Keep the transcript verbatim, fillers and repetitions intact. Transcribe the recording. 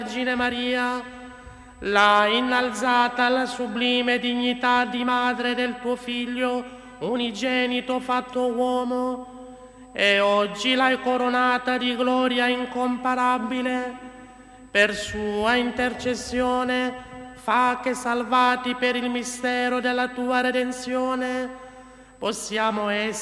Vergine Maria, l'hai innalzata alla sublime dignità di madre del tuo Figlio unigenito fatto uomo, e oggi l'hai coronata di gloria incomparabile. Per sua intercessione fa che, salvati per il mistero della tua redenzione, possiamo essere